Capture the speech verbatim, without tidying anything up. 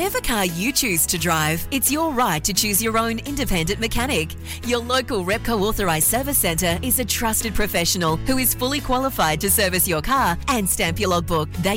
Whatever car you choose to drive, it's your right to choose your own independent mechanic. Your local Repco authorised service centre is a trusted professional who is fully qualified to service your car and stamp your logbook. They